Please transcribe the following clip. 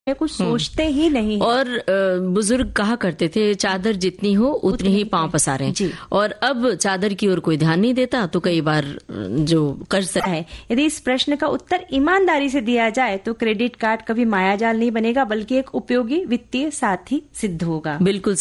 कुछ सोचते ही नहीं है। और बुजुर्ग कहा करते थे चादर जितनी हो उतनी ही पांव पसारें, और अब चादर की ओर कोई ध्यान नहीं देता, तो कई बार जो कर सकता है। यदि इस प्रश्न का उत्तर ईमानदारी से दिया जाए तो क्रेडिट कार्ड कभी मायाजाल नहीं बनेगा, बल्कि एक उपयोगी वित्तीय साथी सिद्ध होगा। बिल्कुल